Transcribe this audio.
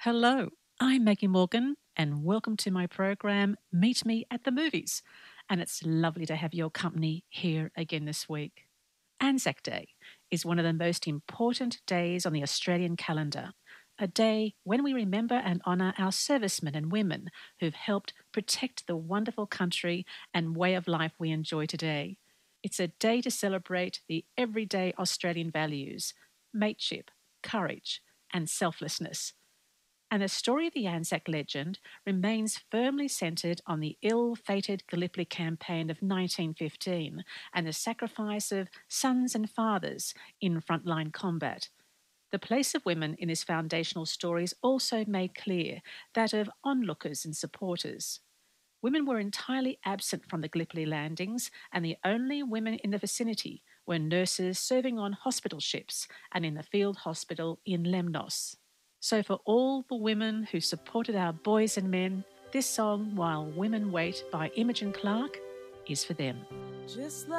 Hello, I'm Maggie Morgan, and welcome to my program, Meet Me at the Movies. And it's lovely to have your company here again this week. Anzac Day is one of the most important days on the Australian calendar, a day when we remember and honour our servicemen and women who've helped protect the wonderful country and way of life we enjoy today. It's a day to celebrate the everyday Australian values, mateship, courage, and selflessness. And the story of the Anzac legend remains firmly centred on the ill-fated Gallipoli campaign of 1915 and the sacrifice of sons and fathers in frontline combat. The place of women in this foundational story is also made clear, that of onlookers and supporters. Women were entirely absent from the Gallipoli landings, and the only women in the vicinity were nurses serving on hospital ships and in the field hospital in Lemnos. So, for all the women who supported our boys and men, this song, While Women Wait by Imogen Clark, is for them. Just